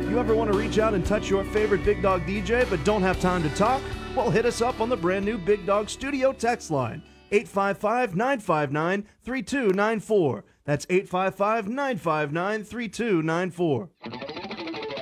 You ever want to reach out and touch your favorite Big Dog DJ but don't have time to talk? Well, hit us up on the brand new Big Dog Studio text line, 855-959-3294. That's 855-959-3294.